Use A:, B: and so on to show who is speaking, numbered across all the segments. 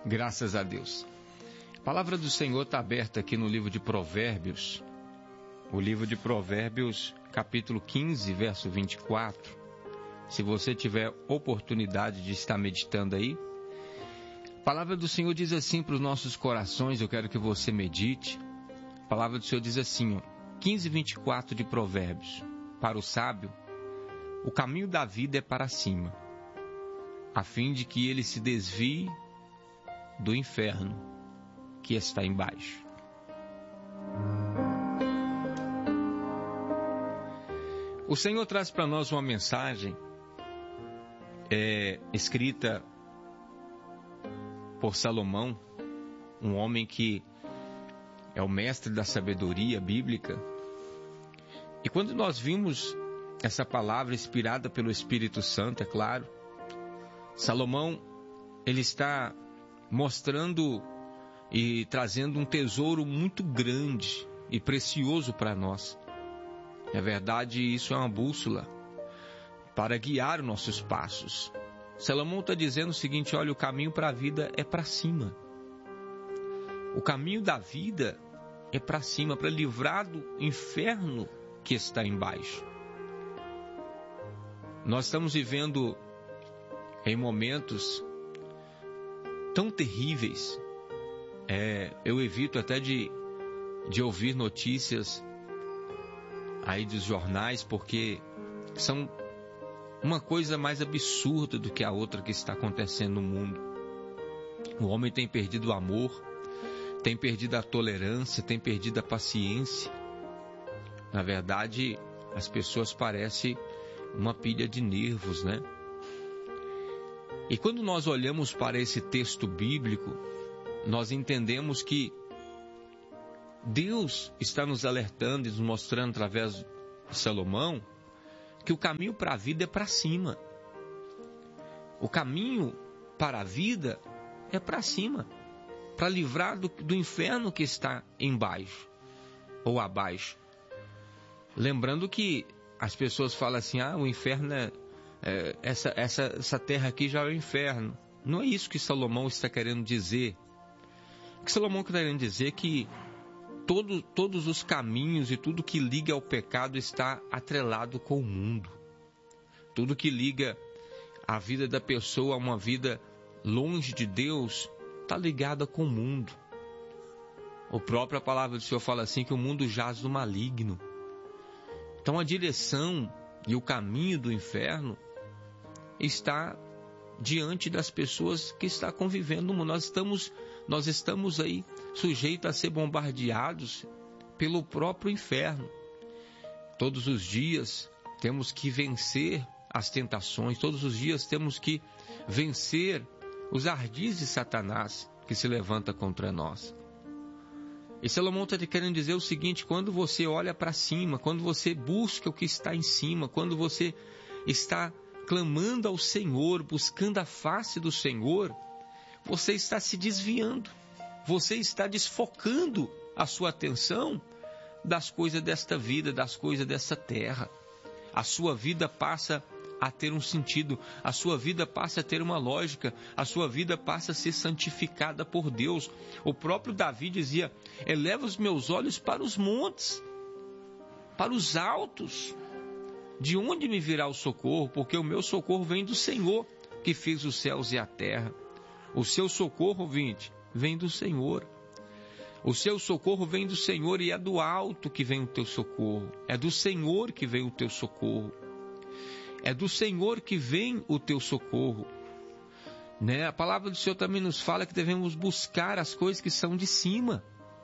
A: Graças a Deus. A palavra do Senhor está aberta aqui no livro de Provérbios. O livro de Provérbios, capítulo 15, verso 24. Se você tiver oportunidade de estar meditando aí, a palavra do Senhor diz assim para os nossos corações, eu quero que você medite. A palavra do Senhor diz assim, ó, 15, 24 de Provérbios. Para o sábio, o caminho da vida é para cima, a fim de que ele se desvie do inferno que está embaixo. O Senhor traz para nós uma mensagem escrita por Salomão, um homem que é o mestre da sabedoria bíblica. E quando nós vimos essa palavra inspirada pelo Espírito Santo, é claro, Salomão, ele está mostrando e trazendo um tesouro muito grande e precioso para nós. Na verdade, isso é uma bússola para guiar os nossos passos. Salomão está dizendo o seguinte, olha, o caminho para a vida é para cima. O caminho da vida é para cima, para livrar do inferno que está embaixo. Nós estamos vivendo em momentos tão terríveis. Eu evito até de ouvir notícias aí dos jornais, porque são uma coisa mais absurda do que a outra que está acontecendo no mundo. O homem tem perdido o amor, tem perdido a tolerância, tem perdido a paciência. Na verdade, as pessoas parecem uma pilha de nervos, né? E quando nós olhamos para esse texto bíblico, nós entendemos que Deus está nos alertando e nos mostrando através de Salomão que o caminho para a vida é para cima. O caminho para a vida é para cima, para livrar do inferno que está embaixo ou abaixo. Lembrando que as pessoas falam assim, o inferno essa terra aqui já é o inferno. Não é isso que Salomão está querendo dizer. O que Salomão está querendo dizer é que todos os caminhos e tudo que liga ao pecado está atrelado com o mundo. Tudo que liga a vida da pessoa a uma vida longe de Deus está ligada com o mundo. A própria palavra do Senhor fala assim que o mundo jaz do maligno. Então a direção e o caminho do inferno está diante das pessoas que estão convivendo no mundo. Nós estamos aí sujeitos a ser bombardeados pelo próprio inferno. Todos os dias temos que vencer as tentações, todos os dias temos que vencer os ardis de Satanás que se levanta contra nós. E Salomão está querendo dizer o seguinte, quando você olha para cima, quando você busca o que está em cima, quando você está clamando ao Senhor, buscando a face do Senhor, você está se desviando, você está desfocando a sua atenção das coisas desta vida, das coisas dessa terra. A sua vida passa a ter um sentido, a sua vida passa a ter uma lógica, a sua vida passa a ser santificada por Deus. O próprio Davi dizia, eleva os meus olhos para os montes, para os altos, de onde me virá o socorro? Porque o meu socorro vem do Senhor, que fez os céus e a terra. O seu socorro, ouvinte, vem do Senhor. O seu socorro vem do Senhor e é do alto que vem o teu socorro. É do Senhor que vem o teu socorro. É do Senhor que vem o teu socorro. Né? A palavra do Senhor também nos fala que devemos buscar as coisas que são de cima.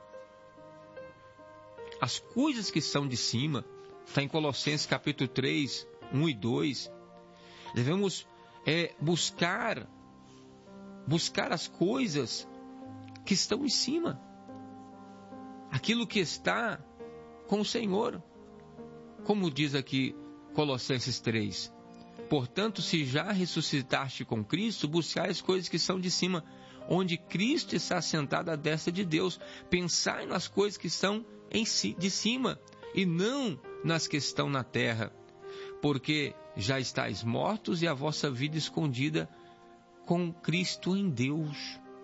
A: As coisas que são de cima. Está em Colossenses capítulo 3, 1 e 2. Devemos buscar as coisas que estão em cima. Aquilo que está com o Senhor. Como diz aqui Colossenses 3. Portanto, se já ressuscitaste com Cristo, buscai as coisas que são de cima, onde Cristo está sentado à destra de Deus. Pensai nas coisas que são de cima, e não nas que estão na terra. Porque já estáis mortos e a vossa vida escondida com Cristo em Deus.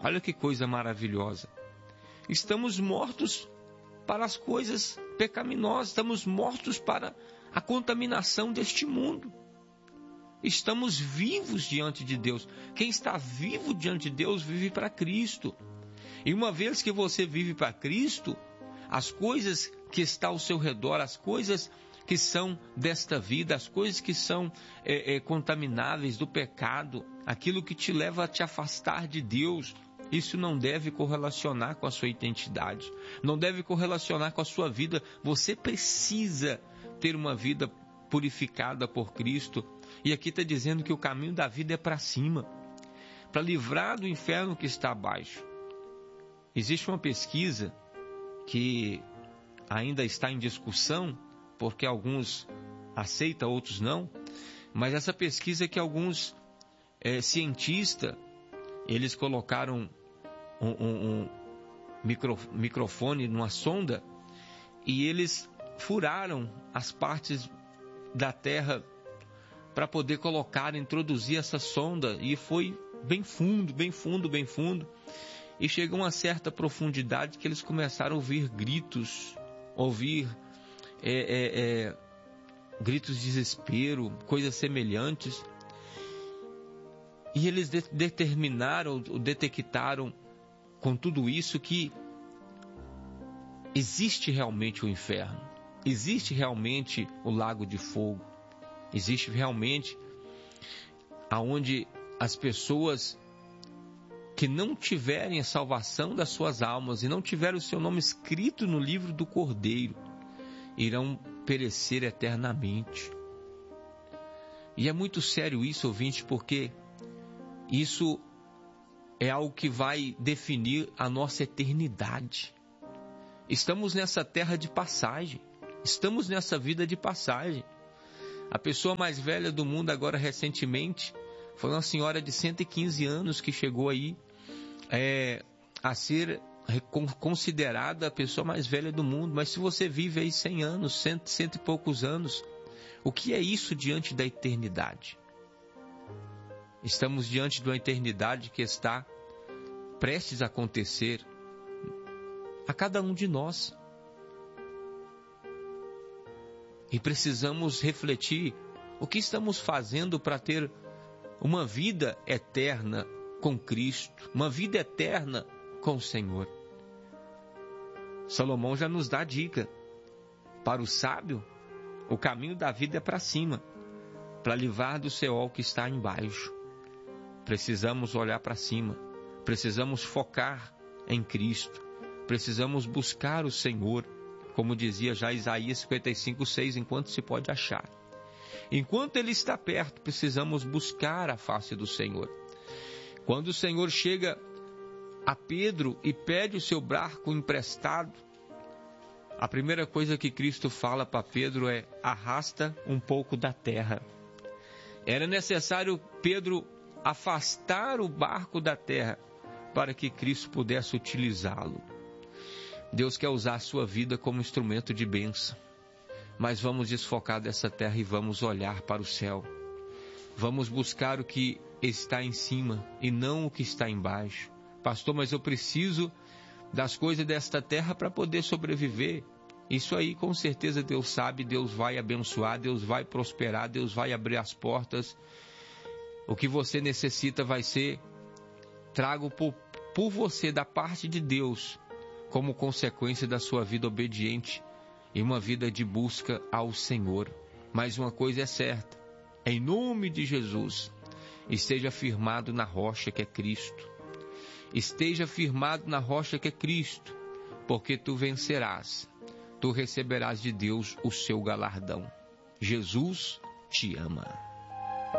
A: Olha que coisa maravilhosa. Estamos mortos para as coisas pecaminosas, estamos mortos para a contaminação deste mundo. Estamos vivos diante de Deus. Quem está vivo diante de Deus vive para Cristo. E uma vez que você vive para Cristo, as coisas que estão ao seu redor, as coisas que são desta vida, as coisas que são contamináveis do pecado, aquilo que te leva a te afastar de Deus, isso não deve correlacionar com a sua identidade, não deve correlacionar com a sua vida. Você precisa ter uma vida purificada por Cristo. E aqui está dizendo que o caminho da vida é para cima, para livrar do inferno que está abaixo. Existe uma pesquisa que ainda está em discussão, porque alguns aceitam, outros não, mas essa pesquisa que alguns cientistas, eles colocaram um microfone numa sonda e eles furaram as partes da Terra para poder introduzir essa sonda, e foi bem fundo, bem fundo, bem fundo, e chegou a uma certa profundidade que eles começaram a ouvir gritos, gritos de desespero, coisas semelhantes, e eles detectaram com tudo isso que existe realmente o inferno, existe realmente o lago de fogo, existe realmente aonde as pessoas que não tiverem a salvação das suas almas e não tiverem o seu nome escrito no livro do Cordeiro, irão perecer eternamente. E é muito sério isso, ouvinte, porque isso é algo que vai definir a nossa eternidade. Estamos nessa terra de passagem, estamos nessa vida de passagem. A pessoa mais velha do mundo agora recentemente foi uma senhora de 115 anos que chegou aí a ser considerada a pessoa mais velha do mundo. Mas se você vive aí 100 anos, cento e poucos anos, o que é isso diante da eternidade? Estamos diante de uma eternidade que está prestes a acontecer a cada um de nós. E precisamos refletir o que estamos fazendo para ter uma vida eterna com Cristo, uma vida eterna com o Senhor. Salomão já nos dá a dica. Para o sábio, o caminho da vida é para cima, para livrar do Seol que está embaixo. Precisamos olhar para cima, precisamos focar em Cristo, precisamos buscar o Senhor, como dizia já Isaías 55:6, enquanto se pode achar. Enquanto Ele está perto, precisamos buscar a face do Senhor. Quando o Senhor chega a Pedro e pede o seu barco emprestado, a primeira coisa que Cristo fala para Pedro é: arrasta um pouco da terra. Era necessário Pedro afastar o barco da terra para que Cristo pudesse utilizá-lo. Deus quer usar a sua vida como instrumento de bênção, mas vamos desfocar dessa terra e vamos olhar para o céu. Vamos buscar o que está em cima e não o que está embaixo. Pastor, mas eu preciso das coisas desta terra para poder sobreviver. Isso aí com certeza Deus sabe, Deus vai abençoar, Deus vai prosperar, Deus vai abrir as portas. O que você necessita vai ser trago por você da parte de Deus, como consequência da sua vida obediente e uma vida de busca ao Senhor. Mas uma coisa é certa: em nome de Jesus, esteja firmado na rocha que é Cristo. Esteja firmado na rocha que é Cristo, porque tu vencerás, tu receberás de Deus o seu galardão. Jesus te ama.